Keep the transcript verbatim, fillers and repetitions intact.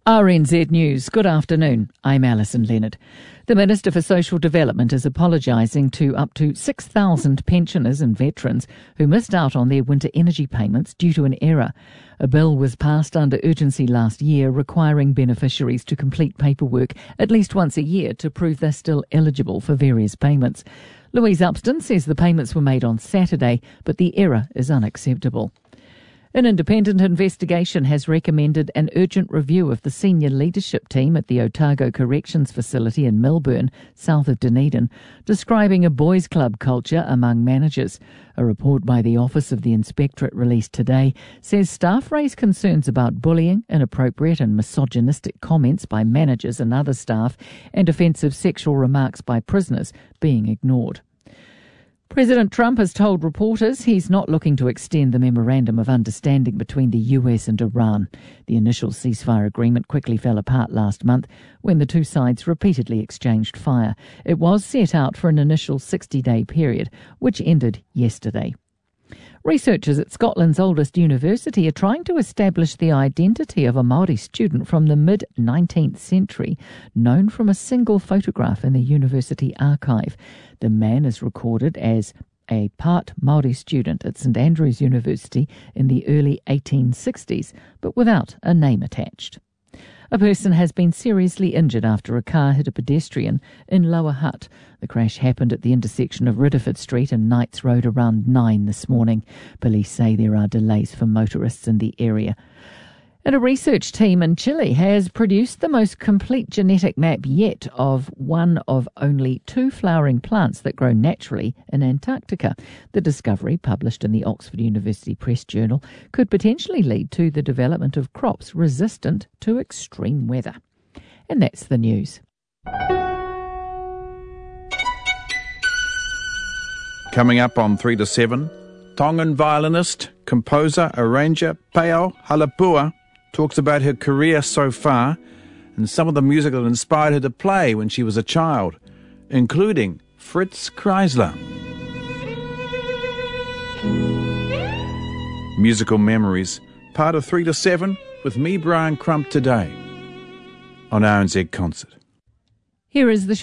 R N Z News. Good afternoon. I'm Alison Leonard. The Minister for Social Development is apologising to up to six thousand pensioners and veterans who missed out on their winter energy payments due to an error. A bill was passed under urgency last year requiring beneficiaries to complete paperwork at least once a year to prove they're still eligible for various payments. Louise Upston says the payments were made on Saturday, but the error is unacceptable. An independent investigation has recommended an urgent review of the senior leadership team at the Otago Corrections Facility in Melbourne, south of Dunedin, describing a boys' club culture among managers. A report by the Office of the Inspectorate released today says staff raise concerns about bullying, inappropriate and misogynistic comments by managers and other staff, and offensive sexual remarks by prisoners being ignored. President Trump has told reporters he's not looking to extend the Memorandum of Understanding between the U S and Iran. The initial ceasefire agreement quickly fell apart last month when the two sides repeatedly exchanged fire. It was set out for an initial sixty-day period, which ended yesterday. Researchers at Scotland's oldest university are trying to establish the identity of a Māori student from the mid-nineteenth century, known from a single photograph in the university archive. The man is recorded as a part Māori student at St Andrews University in the early eighteen sixties, but without a name attached. A person has been seriously injured after a car hit a pedestrian in Lower Hutt. The crash happened at the intersection of Ridderford Street and Knights Road around nine this morning. Police say there are delays for motorists in the area. And a research team in Chile has produced the most complete genetic map yet of one of only two flowering plants that grow naturally in Antarctica. The discovery, published in the Oxford University Press Journal, could potentially lead to the development of crops resistant to extreme weather. And that's the news. Coming up on three to seven, Tongan violinist, composer, arranger Pe'au Halapua talks about her career so far and some of the music that inspired her to play when she was a child, including Fritz Kreisler. Musical Memories, part of three to seven with me, Brian Crump, today on R N Z Concert. Here is the